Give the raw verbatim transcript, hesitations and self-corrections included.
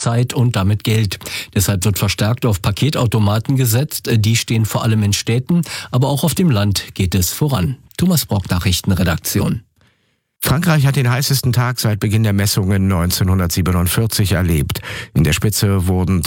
Zeit und damit Geld. Deshalb wird verstärkt auf Paketautomaten gesetzt. Die stehen vor allem in Städten, aber auch auf dem Land geht es voran. Thomas Brock, Nachrichtenredaktion. Frankreich hat den heißesten Tag seit Beginn der Messungen neunzehnhundertsiebenundvierzig erlebt. In der Spitze wurden